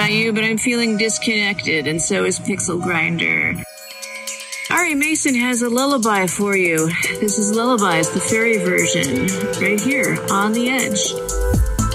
about you, but I'm feeling disconnected, and so is Pixel Grinder. Ari Mason has a lullaby for you. This is Lullabies, the fairy version, right here on The Edge.